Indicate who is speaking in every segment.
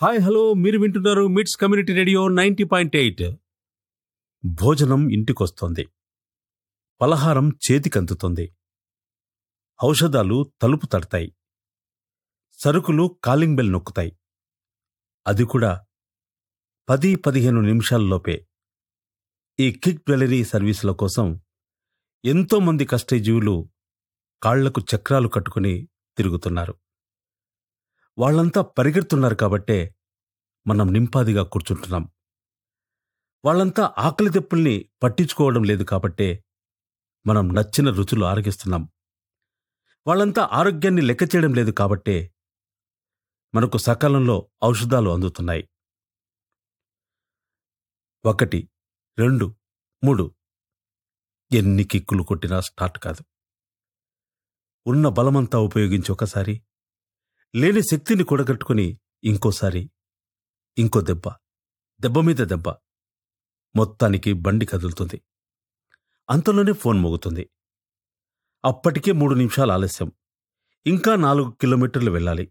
Speaker 1: Hi hello, మీరు వింటున్నారు మిట్స్ కమ్యూనిటీ రేడియో 90.8. భోజనం ఇంటికొస్తోంది, పలహారం చేతికందుతుంది, ఔషధాలు తలుపు తడతాయి, సరుకులు కాలింగ్ బెల్ నొక్కుతాయి. అది కూడా 10-15 నిమిషాల్లోపే. ఈ క్విక్ జ్యువెలరీ సర్వీసుల కోసం ఎంతోమంది కష్టజీవులు కాళ్లకు చక్రాలు కట్టుకుని తిరుగుతున్నారు. వాళ్లంతా పరిగెడుతున్నారు కాబట్టే మనం నింపాదిగా కూర్చుంటున్నాం. వాళ్లంతా ఆకలి దెప్పుల్ని పట్టించుకోవడం లేదు కాబట్టే మనం నచ్చిన రుచులు ఆరగిస్తున్నాం. వాళ్లంతా ఆరోగ్యాన్ని లెక్క చేయడం లేదు కాబట్టే మనకు సకాలంలో ఔషధాలు అందుతున్నాయి. 1, 2, 3 ఎన్ని కిక్కులు కొట్టినా స్టార్ట్ కాదు. ఉన్న బలమంతా ఉపయోగించి ఒకసారి, లేని శక్తిని కూడగట్టుకుని ఇంకోసారి, ఇంకో దెబ్బ, దెబ్బ మీద దెబ్బ, మొత్తానికి బండి కదులుతుంది. అంతలోనే ఫోన్ మోగుతుంది. అప్పటికే 3 నిమిషాలు ఆలస్యం. ఇంకా 4 కిలోమీటర్లు వెళ్ళాలి.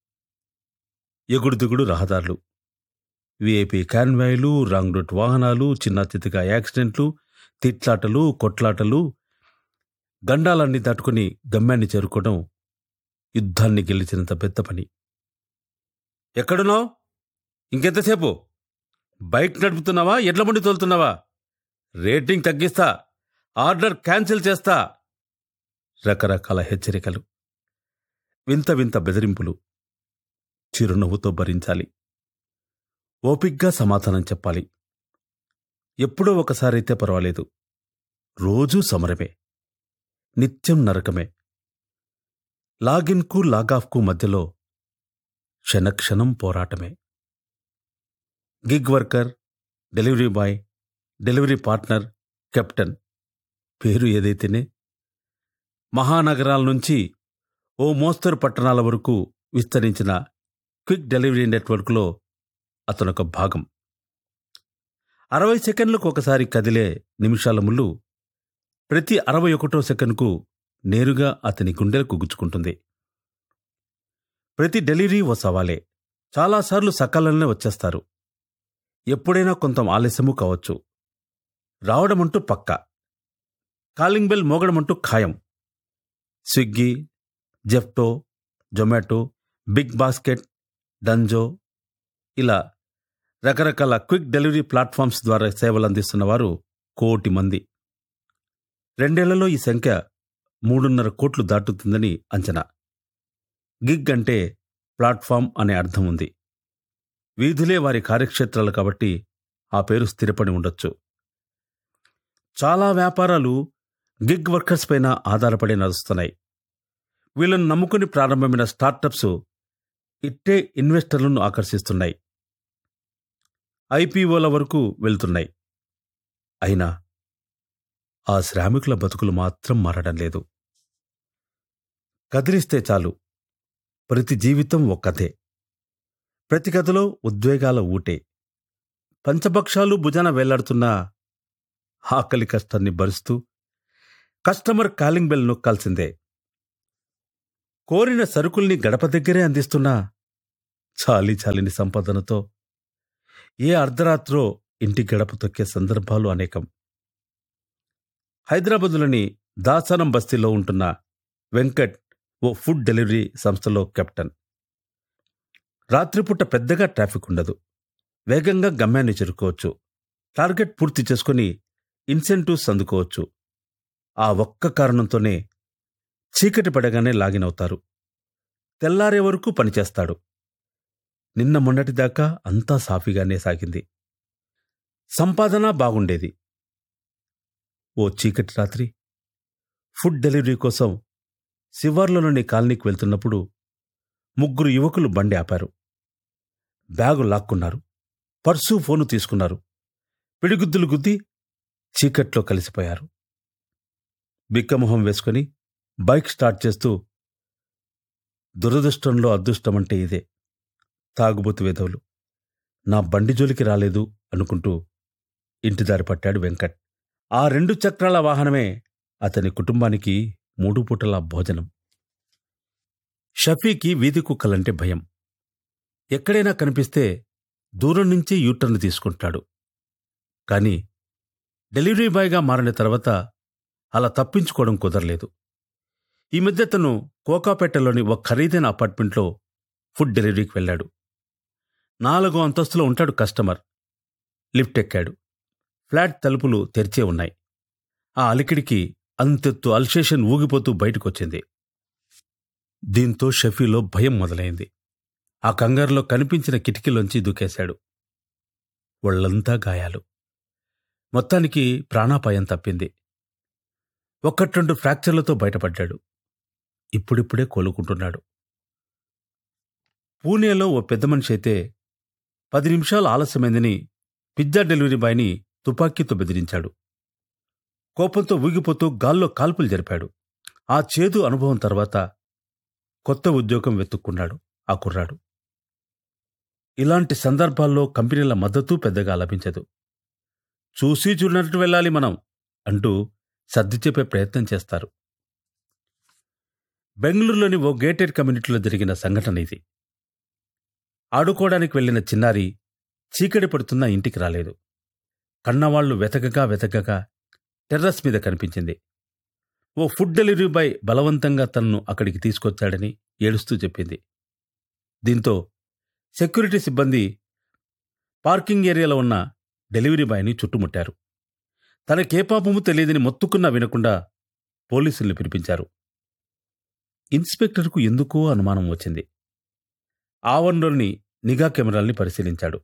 Speaker 1: ఎగుడు దిగుడు రహదారులు, విఐపి కాన్వాయ్లు, రాంగ్ రూట్ వాహనాలు, చిన్న చితగా యాక్సిడెంట్లు, తిట్లాటలు, కొట్లాటలు, గండాలన్నీ దాటుకుని గమ్యాన్ని చేరుకోవడం యుద్ధాన్ని గెలిచినంత పెద్ద పని. ఎక్కడున్నావు? ఇంకెంతసేపు? బైక్ నడుపుతున్నావా? ఎడ్ల బండి తోలుతున్నావా? రేటింగ్ తగ్గిస్తా, ఆర్డర్ క్యాన్సిల్ చేస్తా. రకరకాల హెచ్చరికలు, వింత వింత బెదిరింపులు. చిరునవ్వుతో భరించాలి. ఓపిగ్గా సమాధానం చెప్పాలి. ఎప్పుడో ఒకసారైతే పర్వాలేదు, రోజూ సమరమే, నిత్యం నరకమే. లాగిన్కు లాగాఫ్కు మధ్యలో క్షణక్షణం పోరాటమే. Gig worker, delivery boy, delivery partner, captain పేరు ఏదైతేనే, మహానగరాల నుంచి ఓ మోస్తరు పట్టణాల వరకు విస్తరించిన క్విక్ డెలివరీ నెట్వర్క్లో అతనొక భాగం. 60 సెకండ్లకు ఒకసారి కదిలే నిమిషాల ముళ్ళు ప్రతి 61వ సెకండ్కు నేరుగా అతని గుండెలకు గుచ్చుకుంటుంది. ప్రతి డెలివరీ ఓ సవాలే. చాలాసార్లు సకాలంలోనే వచ్చేస్తారు. ఎప్పుడైనా కొంత ఆలస్యమూ కావచ్చు. రావడమంటూ పక్కా. కాలింగ్ బెల్ మోగడమంటూ ఖాయం. Swiggy, Zepto, Zomato, big basket, Dunzo ఇలా రకరకాల క్విక్ డెలివరీ ప్లాట్ఫామ్స్ ద్వారా సేవలందిస్తున్నవారు 1 కోటి మంది. 2 ఏళ్లలో ఈ సంఖ్య 3.5 కోట్లు దాటుతుందని అంచనా. గిగ్ అంటే ప్లాట్ఫామ్ అనే అర్థం ఉంది. వీధులే వారి కార్యక్షేత్రాలు కాబట్టి ఆ పేరు స్థిరపడి ఉండొచ్చు. చాలా వ్యాపారాలు గిగ్ వర్కర్స్ పైన ఆధారపడి నడుస్తున్నాయి. వీళ్లను నమ్ముకుని ప్రారంభమైన స్టార్టప్స్ ఇట్టే ఇన్వెస్టర్లను ఆకర్షిస్తున్నాయి. ఐపీఓల వరకు వెళ్తున్నాయి. అయినా ఆ శ్రామికుల బతుకులు మాత్రం మారడం లేదు. కదిలిస్తే చాలు, ప్రతి జీవితం ఓ కథే. ప్రతి కథలో ఉద్వేగాల ఊటే. పంచభక్షాలు భుజాన వేలాడుతున్న ఆకలి కష్టాన్ని భరుస్తూ కస్టమర్ కాలింగ్ బెల్ నొక్కాల్సిందే. కోరిన సరుకుల్ని గడప దగ్గరే అందిస్తున్నా చాలీ చాలిని సంపాదనతో ఏ అర్ధరాత్రో ఇంటి గడప తొక్కే సందర్భాలు అనేకం. హైదరాబాదులోని దాసనం బస్తీలో ఉంటున్న వెంకట్ ఓ ఫుడ్ డెలివరీ సంస్థలో కెప్టెన్. రాత్రిపూట పెద్దగా ట్రాఫిక్ ఉండదు. వేగంగా గమ్యాన్ని చేరుకోవచ్చు. టార్గెట్ పూర్తి చేసుకుని ఇన్సెంటివ్స్ అందుకోవచ్చు. ఆ ఒక్క కారణంతోనే చీకటి పడగానే లాగిన్ అవుతారు. తెల్లారే వరకు పనిచేస్తాడు. నిన్న మొన్నటిదాకా అంతా సాఫీగానే సాగింది. సంపాదన బాగుండేది. ఓ చీకటి రాత్రి ఫుడ్ డెలివరీ కోసం శివార్లలోని కాలనీకి వెళ్తున్నప్పుడు 3 యువకులు బండి ఆపారు. బ్యాగు లాక్కున్నారు. పర్సు, ఫోను తీసుకున్నారు. పిడిగుద్దులు గుద్ది చీకట్లో కలిసిపోయారు. బిక్కమొహం వేసుకుని బైక్ స్టార్ట్ చేస్తూ, దురదృష్టంలో అదృష్టమంటే ఇదే, తాగుబోతు వెధవులు నా బండి జోలికి రాలేదు అనుకుంటూ ఇంటిదారి పట్టాడు వెంకట్. ఆ 2 చక్రాల వాహనమే అతని కుటుంబానికి 3 పూటల భోజనం. షఫీకి వీధి కుక్కలంటే భయం. ఎక్కడైనా కనిపిస్తే దూరం నుంచి యూటర్న్ తీసుకుంటాడు. కానీ డెలివరీ బాయ్గా మారిన తర్వాత అలా తప్పించుకోవడం కుదరలేదు. ఈ మధ్య తను కోకాపేటలోని ఒక ఖరీదైన అపార్ట్మెంట్లో ఫుడ్ డెలివరీకి వెళ్ళాడు. 4వ అంతస్తులో ఉంటాడు కస్టమర్. లిఫ్ట్ ఎక్కాడు. ఫ్లాట్ తలుపులు తెరిచే ఉన్నాయి. ఆ అలికిడికి అంతెత్తు అల్సేషన్ ఊగిపోతూ బయటకొచ్చింది. దీంతో షఫీలో భయం మొదలైంది. ఆ కంగారులో కనిపించిన కిటికీలోంచి దూకేశాడు. ఒళ్లంతా గాయాలు. మొత్తానికి ప్రాణాపాయం తప్పింది. 1-2 ఫ్రాక్చర్లతో బయటపడ్డాడు. ఇప్పుడిప్పుడే కోలుకుంటున్నాడు. పూణేలో ఓ పెద్ద మనిషి అయితే 10 నిమిషాలు ఆలస్యమైందని పిజ్జా డెలివరీ బాయ్ని తుపాకీతో బెదిరించాడు. కోపంతో ఊగిపోతూ గాల్లో కాల్పులు జరిపాడు. ఆ చేదు అనుభవం తర్వాత కొత్త ఉద్యోగం వెతుక్కున్నాడు ఆ కుర్రాడు. ఇలాంటి సందర్భాల్లో కంపెనీల మద్దతు పెద్దగా లభించదు. చూసి చూడనట్టు వెళ్ళాలి మనం అంటూ సర్ది చెప్పే ప్రయత్నం చేస్తారు. బెంగళూరులోని ఓ గేటెడ్ కమ్యూనిటీలో జరిగిన సంఘటన ఇది. ఆడుకోవడానికి వెళ్లిన చిన్నారి చీకటి పడుతున్నా ఇంటికి రాలేదు. కన్నవాళ్లు వెతకగా టెర్రస్ మీద కనిపించింది. ఓ ఫుడ్ డెలివరీ బాయ్ బలవంతంగా తనను అక్కడికి తీసుకొచ్చాడని ఏడుస్తూ చెప్పింది. దీంతో సెక్యూరిటీ సిబ్బంది పార్కింగ్ ఏరియాలో ఉన్న డెలివరీ బాయ్ని చుట్టుముట్టారు. తనకే పాపము తెలియదని మొత్తుకున్నా వినకుండా పోలీసుల్ని పిలిపించారు. ఇన్స్పెక్టర్కు ఎందుకో అనుమానం వచ్చింది. ఆవరణలోని నిఘా కెమెరాల్ని పరిశీలించాడు.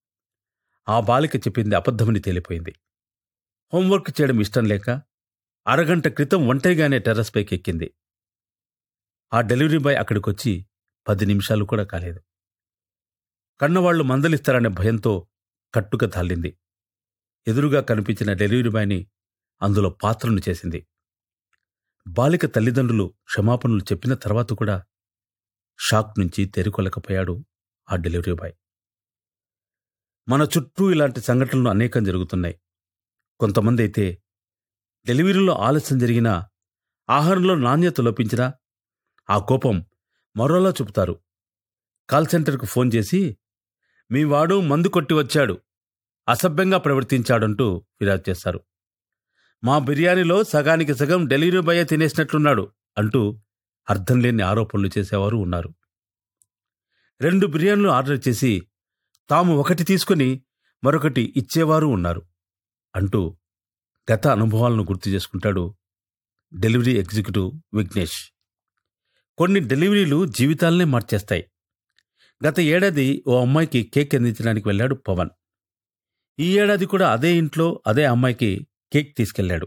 Speaker 1: ఆ బాలిక చెప్పింది అబద్ధమని తేలిపోయింది. హోంవర్క్ చేయడం ఇష్టం లేక అరగంట క్రితం ఒంటరిగానే టెర్రస్ పైకి ఎక్కింది. ఆ డెలివరీ బాయ్ అక్కడికొచ్చి 10 నిమిషాలు కూడా కాలేదు. కన్నవాళ్లు మందలిస్తారనే భయంతో కట్టుక తాళ్ళింది. ఎదురుగా కనిపించిన డెలివరీ బాయ్ని అందులో పాత్రను చేసింది. బాలిక తల్లిదండ్రులు క్షమాపణలు చెప్పిన తర్వాత కూడా షాక్ నుంచి తేరుకోలేకపోయాడు ఆ డెలివరీ బాయ్. మన చుట్టూ ఇలాంటి సంఘటనలు అనేకం జరుగుతున్నాయి. కొంతమంది అయితే డెలివరీలో ఆలస్యం జరిగినా, ఆహారంలో నాణ్యత లోపించినా ఆ కోపం మరోలా చూపుతారు. కాల్ సెంటర్కు ఫోన్ చేసి మీ వాడు మందు కొట్టి వచ్చాడు, అసభ్యంగా ప్రవర్తించాడంటూ ఫిర్యాదు చేస్తారు. మా బిర్యానీలో సగానికి సగం డెలివరీ బాయ్ తినేసినట్లున్నాడు అంటూ అర్థం లేని ఆరోపణలు చేసేవారు ఉన్నారు. 2 బిర్యానీలు ఆర్డర్ చేసి తాము ఒకటి తీసుకుని మరొకటి ఇచ్చేవారు ఉన్నారు అంటూ గత అనుభవాలను గుర్తు చేసుకుంటాడు డెలివరీ ఎగ్జిక్యూటివ్ విఘ్నేష్. కొన్ని డెలివరీలు జీవితాలనే మార్చేస్తాయి. గత ఏడాది ఓ అమ్మాయికి కేక్ అందించడానికి వెళ్ళాడు పవన్. ఈ ఏడాది కూడా అదే ఇంట్లో అదే అమ్మాయికి కేక్ తీసుకెళ్లాడు.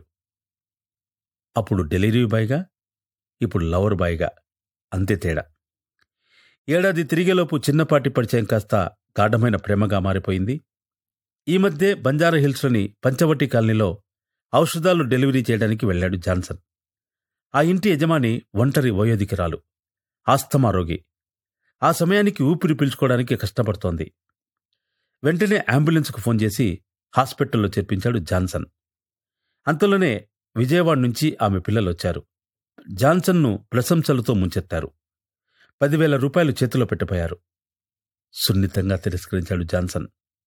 Speaker 1: అప్పుడు డెలివరీ బాయ్గా, ఇప్పుడు లవర్ బాయ్గా, అంతే తేడా. ఏడాది తిరిగేలోపు చిన్నపాటి పరిచయం కాస్త గాఢమైన ప్రేమగా మారిపోయింది. ఈ మధ్య బంజారాహిల్స్లోని పంచవటి కాలనీలో ఔషధాలు డెలివరీ చేయడానికి వెళ్లాడు జాన్సన్. ఆ ఇంటి యజమాని ఒంటరి వయోధికురాలు, ఆస్తమా రోగి. ఆ సమయానికి ఊపిరి పీల్చుకోవడానికి కష్టపడుతోంది. వెంటనే అంబులెన్స్కు ఫోన్ చేసి హాస్పిటల్లో చేర్పించాడు జాన్సన్. అంతలోనే విజయవాడ నుంచి ఆమె పిల్లలొచ్చారు. జాన్సన్ను ప్రశంసలతో ముంచెత్తారు. 10,000 రూపాయలు చేతిలో పెట్టబోయారు. సున్నితంగా తిరస్కరించాడు జాన్సన్.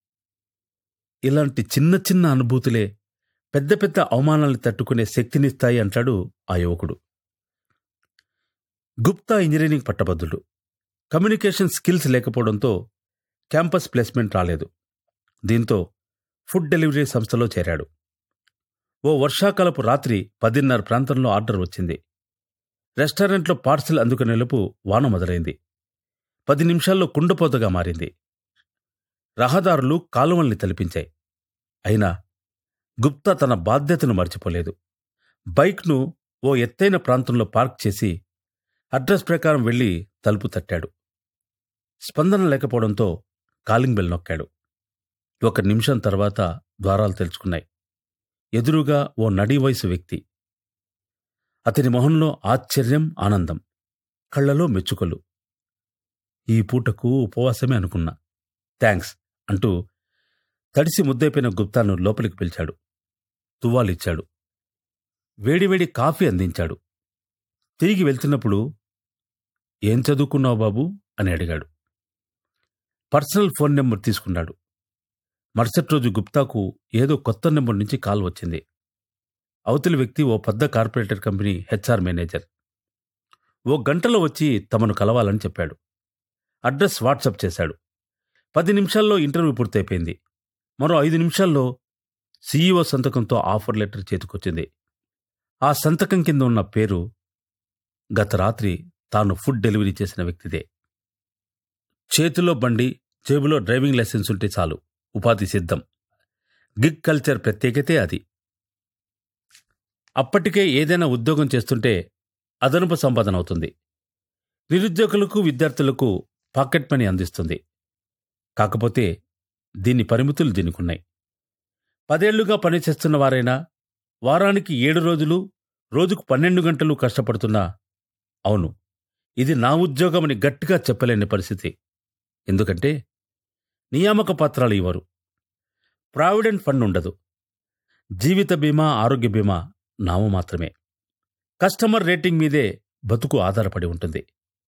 Speaker 1: ఇలాంటి చిన్న చిన్న అనుభూతులే పెద్ద పెద్ద అవమానాల్ని తట్టుకునే శక్తినిస్తాయి అంటాడు ఆ యువకుడు. గుప్తా ఇంజనీరింగ్ పట్టభద్రుడు. కమ్యూనికేషన్ స్కిల్స్ లేకపోవడంతో క్యాంపస్ ప్లేస్మెంట్ రాలేదు. దీంతో ఫుడ్ డెలివరీ సంస్థలో చేరాడు. ఓ వర్షాకాలపు రాత్రి 10:30 ప్రాంతంలో ఆర్డర్ వచ్చింది. రెస్టారెంట్లో పార్సిల్ అందుకునేలోపు వాన మొదలైంది. 10 నిమిషాల్లో కుండపోతగా మారింది. రహదారులు కాలువల్ని తలిపించాయి. అయినా గుప్తా తన బాధ్యతను మర్చిపోలేదు. బైక్ను ఓ ఎత్తైన ప్రాంతంలో పార్క్ చేసి అడ్రస్ ప్రకారం వెళ్లి తలుపు తట్టాడు. స్పందన లేకపోవడంతో కాలింగ్ బెల్ నొక్కాడు. 1 నిమిషం తర్వాత ద్వారాలు తెరుచుకున్నాయి. ఎదురుగా ఓ నడి వయసు వ్యక్తి. అతని మొహంలో ఆశ్చర్యం, ఆనందం, కళ్లలో మెచ్చుకలు. ఈ పూటకు ఉపవాసమే అనుకున్నా, థ్యాంక్స్ అంటూ తడిసి ముద్దైపోయిన గుప్తాను లోపలికి పిలిచాడు. తువ్వాలిచ్చాడు. వేడివేడి కాఫీ అందించాడు. తిరిగి వెళ్తున్నప్పుడు ఏం చదువుకున్నావు బాబూ అని అడిగాడు. పర్సనల్ ఫోన్ నెంబర్ తీసుకున్నాడు. మరుసటి రోజు గుప్తాకు ఏదో కొత్త నెంబర్ నుంచి కాల్ వచ్చింది. అవతలి వ్యక్తి ఓ పెద్ద కార్పొరేటర్ కంపెనీ హెచ్ఆర్ మేనేజర్. ఓ గంటలో వచ్చి తమను కలవాలని చెప్పాడు. అడ్రస్ వాట్సప్ చేశాడు. 10 నిమిషాల్లో ఇంటర్వ్యూ పూర్తయిపోయింది. మరో 5 నిమిషాల్లో సీఈఓ సంతకంతో ఆఫర్ లెటర్ చేతికొచ్చింది. ఆ సంతకం కింద ఉన్న పేరు గత రాత్రి తాను ఫుడ్ డెలివరీ చేసిన వ్యక్తిదే. చేతిలో బండి, జేబులో డ్రైవింగ్ లైసెన్స్ ఉంటే చాలు, ఉపాధి సిద్ధం. గిగ్ కల్చర్ ప్రత్యేకతే అది. అప్పటికే ఏదైనా ఉద్యోగం చేస్తుంటే అదనపు సంపాదన అవుతుంది. నిరుద్యోగులకు, విద్యార్థులకు పాకెట్ మనీ అందిస్తుంది. కాకపోతే దీని పరిమితులు దీనికున్నాయి. 10 ఏళ్లుగా పనిచేస్తున్న వారైనా వారానికి 7 రోజులు, రోజుకు 12 గంటలు కష్టపడుతున్నా అవును, ఇది నా ఉద్యోగమని గట్టిగా చెప్పలేని పరిస్థితి. ఎందుకంటే నియామక పత్రాలు ఇవ్వరు, ప్రావిడెంట్ ఫండ్ ఉండదు, జీవిత బీమా, ఆరోగ్య బీమా నాము మాత్రమే. కస్టమర్ రేటింగ్ మీదే బతుకు ఆధారపడి ఉంటుంది.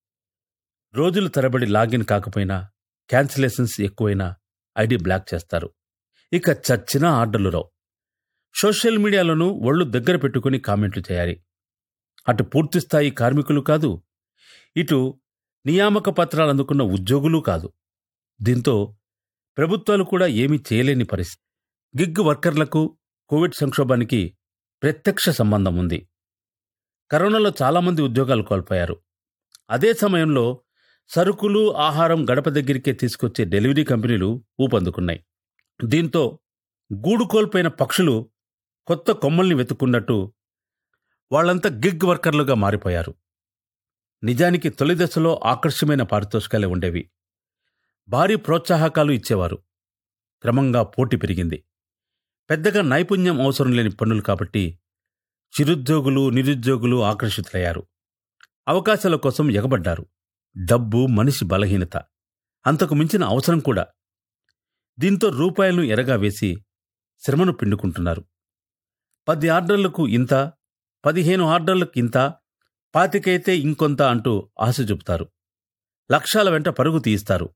Speaker 1: రోజులు తరబడి లాగిన్ కాకపోయినా, క్యాన్సిలేషన్స్ ఎక్కువైనా ఐడి బ్లాక్ చేస్తారు. ఇక చచ్చినా ఆర్డర్లు రావు. సోషల్ మీడియాలోనూ ఒళ్ళు దగ్గర పెట్టుకుని కామెంట్లు చేయాలి. అటు పూర్తిస్థాయి కార్మికులు కాదు, ఇటు నియామక పత్రాలు అందుకున్న ఉద్యోగులు కాదు. దీంతో ప్రభుత్వాలు కూడా ఏమీ చేయలేని పరిస్థితి. గిగ్ వర్కర్లకు కోవిడ్ సంక్షోభానికి ప్రత్యక్ష సంబంధం ఉంది. కరోనాలో చాలామంది ఉద్యోగాలు కోల్పోయారు. అదే సమయంలో సరుకులు, ఆహారం గడప దగ్గరికే తీసుకొచ్చే డెలివరీ కంపెనీలు ఊపందుకున్నాయి. దీంతో గూడు కోల్పోయిన పక్షులు కొత్త కొమ్మల్ని వెతుక్కున్నట్టు వాళ్లంతా గిగ్ వర్కర్లుగా మారిపోయారు. నిజానికి తొలి దశలో ఆకర్షమైన పారితోషికాలే ఉండేవి. భారీ ప్రోత్సాహకాలు ఇచ్చేవారు. క్రమంగా పోటీ పెరిగింది. పెద్దగా నైపుణ్యం అవసరం లేని పనులు కాబట్టి చిరుద్యోగులు, నిరుద్యోగులు ఆకర్షితులయ్యారు. అవకాశాల కోసం ఎగబడ్డారు. డబ్బు మనిషి బలహీనత, అంతకు మించిన అవసరం కూడా. దీంతో రూపాయలను ఎరగా వేసి శ్రమను పిండుకుంటున్నారు. 10 ఆర్డర్లకు ఇంత, 15 ఆర్డర్లకు ఇంత, 25 అయితే ఇంకొంత అంటూ ఆశ చూపుతారు. లక్ష్యాల వెంట పరుగు తీయిస్తారు.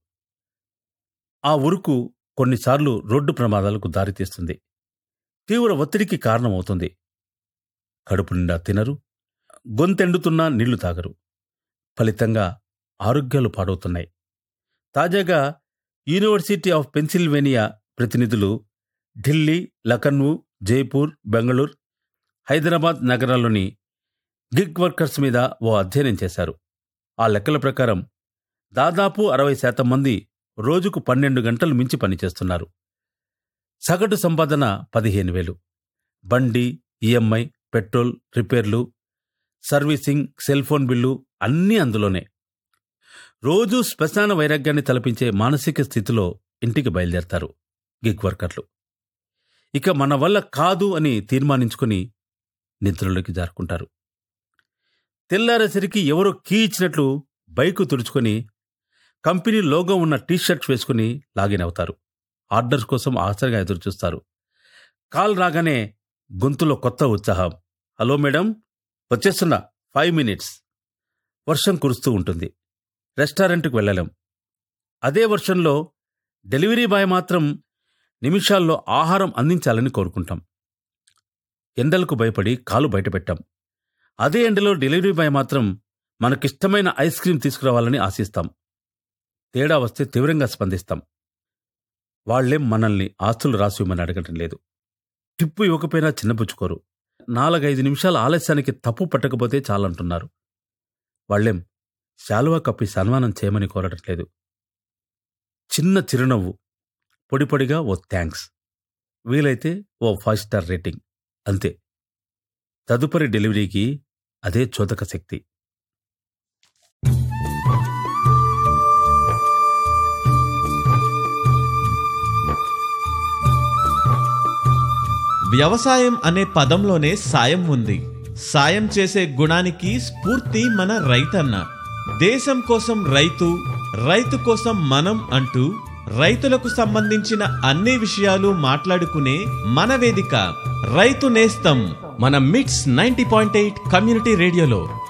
Speaker 1: ఆ ఉరుకు కొన్నిసార్లు రోడ్డు ప్రమాదాలకు దారితీస్తుంది. తీవ్ర ఒత్తిడికి కారణమవుతుంది. కడుపు నిండా తినరు, గొంతెండుతున్నా నీళ్లు తాగరు. ఫలితంగా ఆరోగ్యాలు పాడవుతున్నాయి. తాజాగా యూనివర్సిటీ ఆఫ్ పెన్సిల్వేనియా ప్రతినిధులు ఢిల్లీ, లఖనౌ, జైపూర్, బెంగళూరు, హైదరాబాద్ నగరాల్లోని గిగ్ వర్కర్స్ మీద ఓ అధ్యయనం చేశారు. ఆ లెక్కల ప్రకారం దాదాపు 60% మంది రోజుకు 12 గంటలు మించి పనిచేస్తున్నారు. సగటు సంపాదన 15,000. బండి, ఈఎంఐ, పెట్రోల్, రిపేర్లు, సర్వీసింగ్, సెల్ఫోన్ బిల్లు అన్నీ అందులోనే. రోజూ శ్మశాన వైరాగ్యాన్ని తలపించే మానసిక స్థితిలో ఇంటికి బయలుదేరతారు గిగ్ వర్కర్లు. ఇక మన వల్ల కాదు అని తీర్మానించుకుని నిద్రలోకి జారుకుంటారు. తెల్లారేసరికి ఎవరో కీ ఇచ్చినట్లు బైకు తుడుచుకొని కంపెనీ లోగో ఉన్న టీషర్ట్స్ వేసుకుని లాగిన్ అవుతారు. ఆర్డర్స్ కోసం ఆశగా ఎదురుచూస్తారు. కాల్ రాగానే గొంతులో కొత్త ఉత్సాహం. హలో మేడం, వచ్చేస్తున్నా, 5 మినిట్స్. వర్షం కురుస్తూ ఉంటుంది. రెస్టారెంట్కు వెళ్ళలేం. అదే వర్షంలో డెలివరీ బాయ్ మాత్రం నిమిషాల్లో ఆహారం అందించాలని కోరుకుంటాం. ఎండలకు భయపడి కాలు బయటపెట్టాం. అదే ఎండలో డెలివరీ బాయ్ మాత్రం మనకిష్టమైన ఐస్ క్రీం తీసుకురావాలని ఆశిస్తాం. తేడా వస్తే తీవ్రంగా స్పందిస్తాం. వాళ్లేం మనల్ని ఆస్తులు రాసివ్వమని అడగటం లేదు. టిప్పు ఇవ్వకపోయినా చిన్నపుచ్చుకోరు. 4-5 నిమిషాల ఆలస్యానికి తప్పు పట్టకపోతే చాలంటున్నారు. వాళ్లేం శాలువా కప్పి సన్మానం చేయమని కోరటం లేదు. చిన్న చిరునవ్వు, పొడిపొడిగా ఓ థ్యాంక్స్, వీలైతే ఓ 5 స్టార్ రేటింగ్, అంతే. తదుపరి డెలివరీకి అదే చోదక శక్తి.
Speaker 2: వ్యవసాయం అనే పదంలోనే సాయం ఉంది. సాయం చేసే గుణానికి స్ఫూర్తి మన రైతన్న. దేశం కోసం రైతు, రైతు కోసం మనం అంటూ రైతులకు సంబంధించిన అన్ని విషయాలు మాట్లాడుకునే మన వేదిక రైతు నేస్తం, మన మిట్స్ 90.8 కమ్యూనిటీ రేడియోలో.